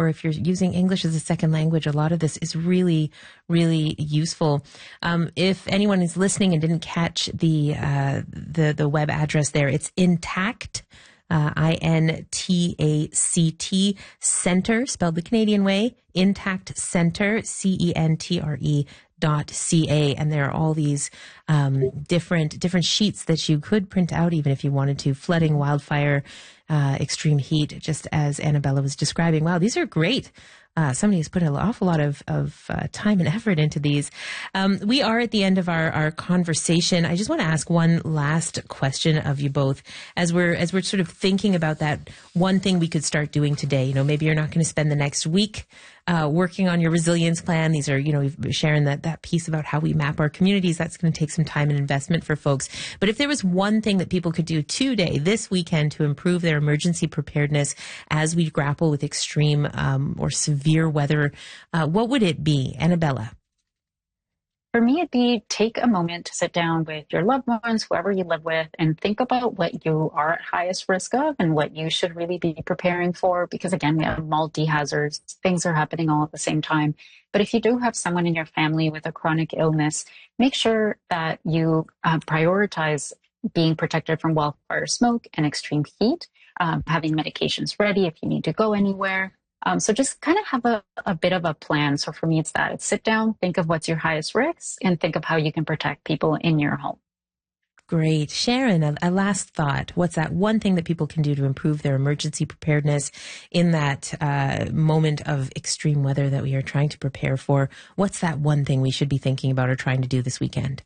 or if you're using English as a second language, a lot of this is really, really useful. If anyone is listening and didn't catch the web address there, it's Intact, INTACT Center, spelled the Canadian way, Intact Center, CENTRE.ca, and there are all these different sheets that you could print out even if you wanted to. Flooding, wildfire, extreme heat, just as Annabella was describing. Wow, these are great. Somebody has put an awful lot of time and effort into these. We are at the end of our conversation. I just want to ask one last question of you both as we're sort of thinking about that one thing we could start doing today. You know, maybe you're not going to spend the next week working on your resilience plan. These are, you know, sharing that piece about how we map our communities. That's going to take some time and investment for folks. But if there was one thing that people could do today, this weekend, to improve their emergency preparedness as we grapple with extreme or severe weather, what would it be? Annabella? For me, it'd be take a moment to sit down with your loved ones, whoever you live with, and think about what you are at highest risk of and what you should really be preparing for. Because again, we have multi-hazards. Things are happening all at the same time. But if you do have someone in your family with a chronic illness, make sure that you prioritize being protected from wildfire smoke and extreme heat, having medications ready if you need to go anywhere. So just kind of have a bit of a plan. So for me, it's sit down, think of what's your highest risks, and think of how you can protect people in your home. Great. Sharon, a last thought. What's that one thing that people can do to improve their emergency preparedness in that moment of extreme weather that we are trying to prepare for? What's that one thing we should be thinking about or trying to do this weekend?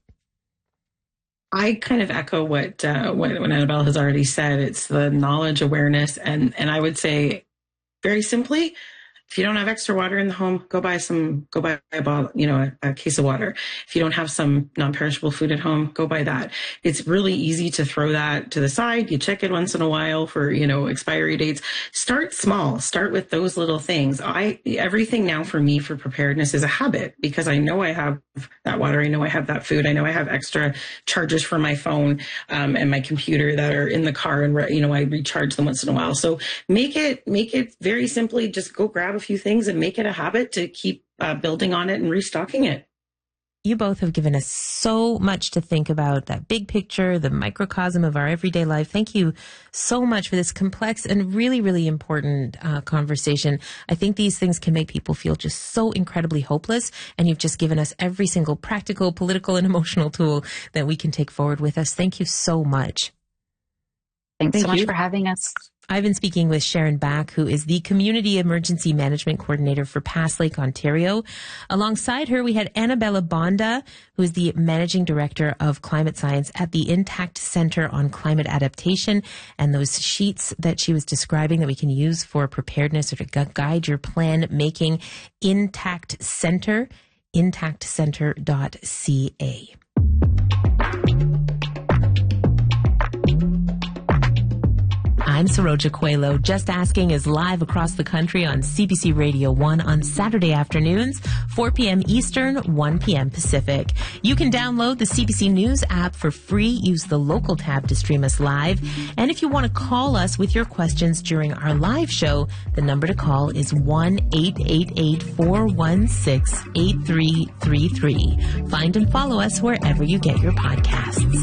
I kind of echo what Annabelle has already said. It's the knowledge, awareness, and I would say, very simply, if you don't have extra water in the home, go buy a bottle, a case of water. If you don't have some non-perishable food at home, go buy that. It's really easy to throw that to the side. You check it once in a while for, expiry dates. Start small. Start with those little things. Everything now for me for preparedness is a habit, because I know I have that water. I know I have that food. I know I have extra chargers for my phone, and my computer that are in the car, and, I recharge them once in a while. So make it very simply, just go grab a few things and make it a habit to keep building on it and restocking it. You both have given us so much to think about, that big picture, the microcosm of our everyday life. Thank you so much for this complex and really, really important conversation. I think these things can make people feel just so incredibly hopeless, and you've just given us every single practical, political, and emotional tool that we can take forward with us. Thank you so much. Thanks so much for having us. I've been speaking with Sharon Back, who is the Community Emergency Management Coordinator for Pass Lake, Ontario. Alongside her, we had Annabella Bonda, who is the Managing Director of Climate Science at the Intact Center on Climate Adaptation. And those sheets that she was describing that we can use for preparedness or to guide your plan making, Intact Center, intactcenter.ca. I'm Saroja Coelho. Just Asking is live across the country on CBC Radio 1 on Saturday afternoons, 4 p.m. Eastern, 1 p.m. Pacific. You can download the CBC News app for free. Use the local tab to stream us live. And if you want to call us with your questions during our live show, the number to call is 1-888-416-8333. Find and follow us wherever you get your podcasts.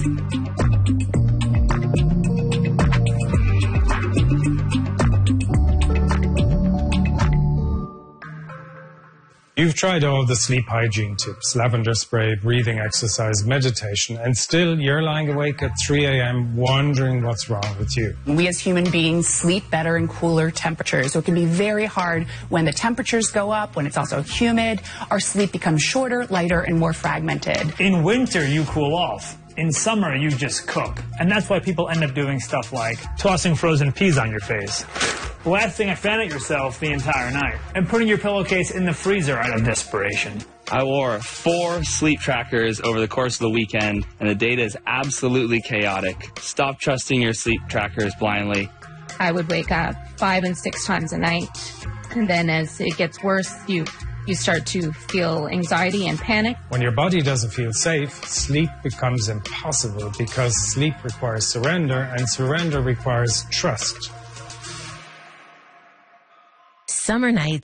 You've tried all the sleep hygiene tips, lavender spray, breathing exercise, meditation, and still you're lying awake at 3 a.m. wondering what's wrong with you. We as human beings sleep better in cooler temperatures, so it can be very hard when the temperatures go up, when it's also humid. Our sleep becomes shorter, lighter, and more fragmented. In winter, you cool off. In summer, you just cook. And that's why people end up doing stuff like tossing frozen peas on your face, blasting a fan at yourself the entire night, and putting your pillowcase in the freezer out of desperation. I wore 4 sleep trackers over the course of the weekend, and the data is absolutely chaotic. Stop trusting your sleep trackers blindly. I would wake up 5 and 6 times a night, and then as it gets worse, you start to feel anxiety and panic. When your body doesn't feel safe, sleep becomes impossible, because sleep requires surrender, and surrender requires trust. Summer nights